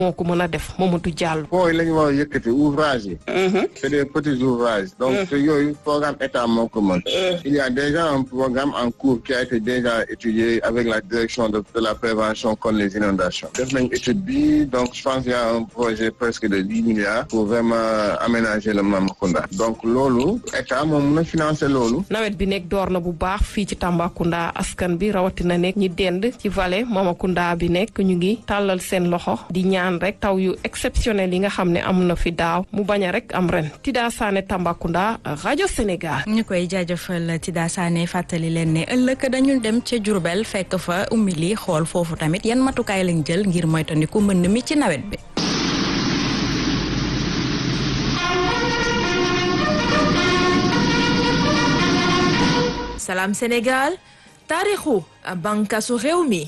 moo ko mën a def Mamadou Diallo. yi la ñu war a yëkkati ouvrage yi. c'est des petits ouvrages. donc te yooyu programme état moo ko mën. il y a déjà un programme en cours qui a été déjà étudié avec la direction de la prévention contre les inondations. def nañ étude bi donc je pense qu'il y a un projet presque de 10 milliards pour vraiment aménager le Mamakunda. donc loolu état moom mën a financer loolu. nawet bi nekk door na bu baax fii ci Tambacounda askan bi rawatina nekk ñi dend ci vallée Mamakunda bi nekk ñu ngi tàllal seen loxo di ñaan rek taw yu exceptionnel yi nga xam ne am na fi daaw mu bañ a rek am ren. Tida Sané Tambacounda rajo Sénégal. ñu koy jaajëfal Tida Sané fàttali leen ne ëllëg dañu dem ca Diourbel fekk fa umili xool foofu tamit yan matukaay lañ jël ngir moytandiku mbënd mi ci nawet bi. Salam Sénégal taarixu bànqaasu réew mi.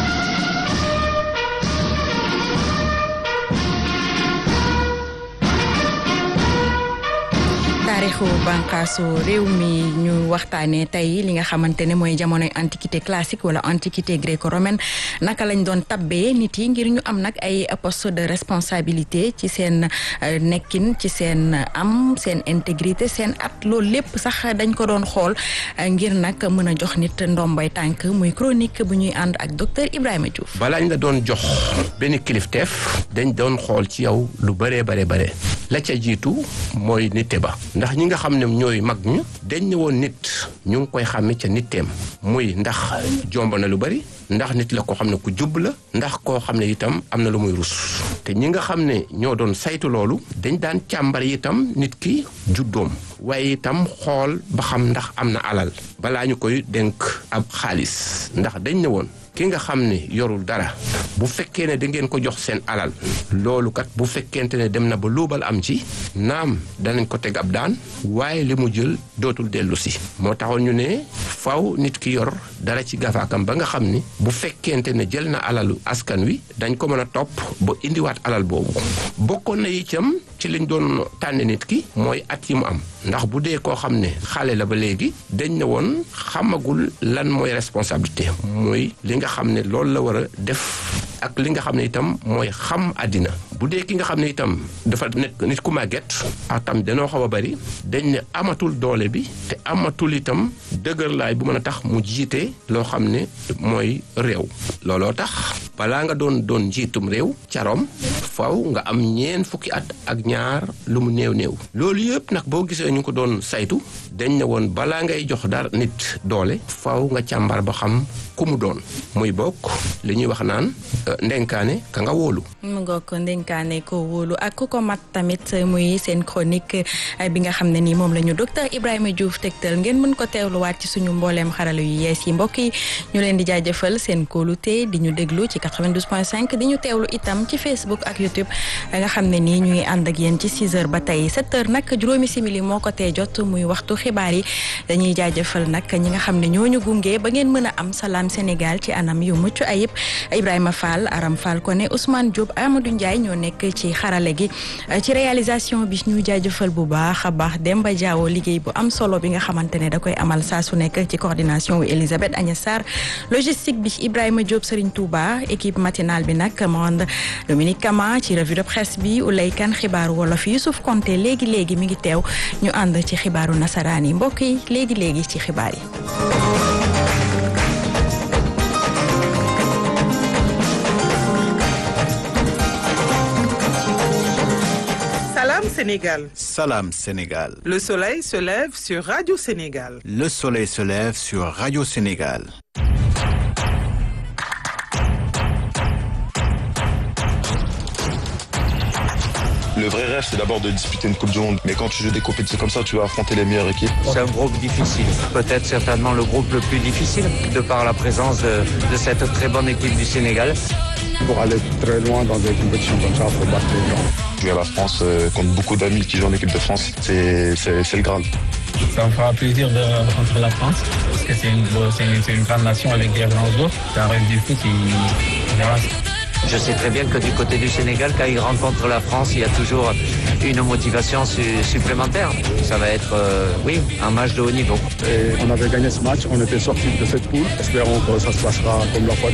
taarixu bànqaasu réew mi ñu waxtaanee tey li nga xamante ne mooy jamonoy antiquité classique wala antiquité gréco-romaine naka lañ doon tabbee nit yi ngir ñu am nag ay poste de responsabilité ci seen nekkin ci seen seen intégrité seen at loolu lépp sax dañ ko doon xool ngir nag mën a jox nit ndombay tànk muy chronique bu ñuy ànd ak docteur Ibrahima Diouf. balaa ñu la doon jox benn kilifteef dañ doon xool ci yow lu bëree bare la ca jiitu mooy nite ba. ndax ñi nga xam ne ñooy mag ñu dañ ne woon nit ñu ngi koy xàmme ca nitteem muy ndax jomb na lu bari ndax nit la koo xam ne ku jub la ndax koo xam ne itam am na lu muy rus te ñi nga xam ne ñoo doon saytu loolu dañ daan càmbar itam nit ki juddoom waaye itam xool ba xam ndax am na alal balaa ñu koy dénk ab xaalis ndax dañ ne woon ki nga xam ne yorul dara bu fekkee ne da ngeen ko jox seen alal loolu kat bu fekkente ne dem na ba luubal am ci naam danañ ko teg ab daan waaye li mu jël dootul dellu si moo taxoon ñu ne faw nit ki yor dara ci gafaakam ba nga xam ni bu fekkente ne jël na alalu askan wi dañ ko mën a topp ba indiwaat alal boobu bokkoon na itam ci liñ doon tànne nit ki mooy at yi mu am ndax bu dee koo xam ne xale la ba léegi dañ ne woon xamagul lan mooy responsabilité mooy li nga xam ne loolu la war a def ak li nga xam ne itam mooy xam àddina bu dee ki nga xam ne itam dafa nekk nit ku màgget atam danoo xaw a bari dañ ne amatul doole bi te amatul itam dëgërlaay bu mën a tax mu jiite loo xam ne mooy réew looloo tax balaa nga doon njiitum réew caroom faw nga am ñeen fukki at ak ñaar lu mu néew loolu yëpp nag boo gisee ñu ko doon saytu dañ ne woon balaa ngay jox dara nit doole faw nga càmbar ba xam ku mu doon muy bokk li ñuy wax naan ndenkaane ka nga wóolu. mu ngoog ndenkaane ko wóolu ak ku ko mat tamit muy seen chronique bi nga xam ne nii moom la ñu docteur Ibrahima Diouf tegtal ngeen mën ko teewluwaat ci suñu mbooleem xarala yu yees yi mbokk yi ñu leen di jaajëfal seen kóolute di ñu déglu ci 92.5 di ñu teewlu itam ci Facebook ak YouTube nga xam ne nii ñu ngi ànd ak yéen ci 6h ba tey 7h nag juróomi simili moo ko tee jot muy waxtu xibaar yi dañuy jaajëfal nag ñi nga xam ne ñoo ñu gunge ba ngeen mën a am Salam Sénégal ci anam yu mucc ayib Ibrahima Fall Aram Fall Koné Ousmane Diop Amadou Ndiaye ñoo nekk ci xarale gi ci réalisation bi ñu jaajëfal bu baax a baax Demba Diawo liggéey bu am solo bi nga xamante ne da koy amal saa su nekk ci coordination wu Elisabeth Agnès Sarr logistique bi Ibrahima Diop Serigne Touba équipe matinale bi nag monde Dominique Kama ci revue de presse bi Oulay Kane xibaaru wolof Youssouf Konté léegi mi ngi teew ñu ànd ci xibaaru nasaraan yi mbokk yi léegi ci xibaar yi. Sénégal. Salam Sénégal. Le soleil se lève sur Radio Sénégal. Le soleil se lève sur Radio Sénégal. Le vrai rêve, c'est d'abord de disputer une Coupe du Monde. Mais quand tu joues des compétitions comme ça, tu vas affronter les meilleures équipes. C'est un groupe difficile. Peut-être certainement le groupe le plus difficile de par la présence de cette très bonne équipe du Sénégal. Pour aller très loin dans des compétitions comme ça, il faut battre les gens. Jouer à la France contre beaucoup d'amis qui jouent en équipe de France, c'est le Graal. Ça me fera plaisir de rencontrer la France parce que c'est une grande nation avec des grands joueurs. C'est un rêve du foot et voilà. Je sais très bien que du côté du Sénégal, quand ils rencontrent la France, il y a toujours une motivation supplémentaire. Ça va être, un match de haut niveau. Et on avait gagné ce match, on était sortis de cette poule. Espérons que ça se passera comme la fois